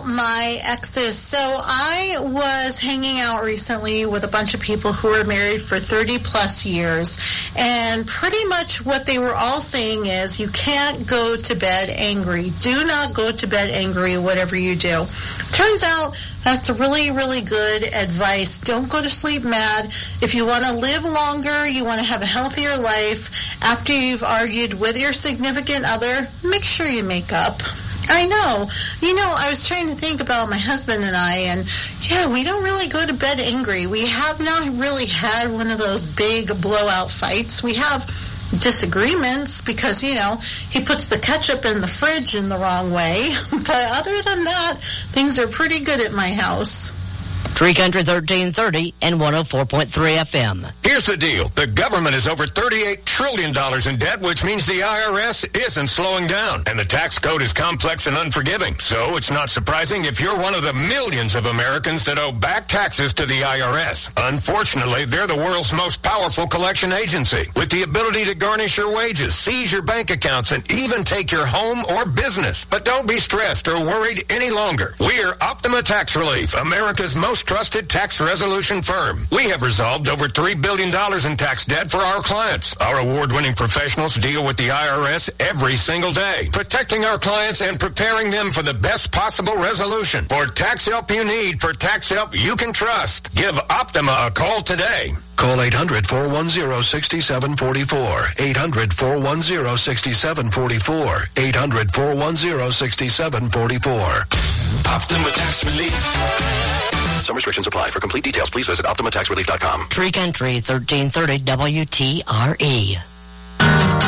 about my exes. So I was hanging out recently with a bunch of people who were married for 30 plus years, and pretty much what they were all saying is you can't go to bed angry. Do not go to bed angry, whatever you do. Turns out that's really, really good advice. Don't go to sleep mad. If you want to live longer, you want to have a healthier life, after you've argued with your significant other, make sure you make up. I know. I was trying to think about my husband and I, and yeah, we don't really go to bed angry. We have not really had one of those big blowout fights. We have disagreements because, he puts the ketchup in the fridge in the wrong way. But other than that, things are pretty good at my house. Tree Country 1330 and 104.3 FM. Here's the deal. The government is over $38 trillion in debt, which means the IRS isn't slowing down. And the tax code is complex and unforgiving. So it's not surprising if you're one of the millions of Americans that owe back taxes to the IRS. Unfortunately, they're the world's most powerful collection agency, with the ability to garnish your wages, seize your bank accounts, and even take your home or business. But don't be stressed or worried any longer. We're Optima Tax Relief, America's most trusted tax resolution firm. We have resolved over $3 billion in tax debt for our clients. Our award-winning professionals deal with the IRS every single day, protecting our clients and preparing them for the best possible resolution. For tax help you need, for tax help you can trust, give Optima a call today. Call 800-410-6744. 800-410-6744. 800-410-6744. Optima Tax Relief. Some restrictions apply. For complete details, please visit OptimaTaxRelief.com. Tree Country 1330 WTRE.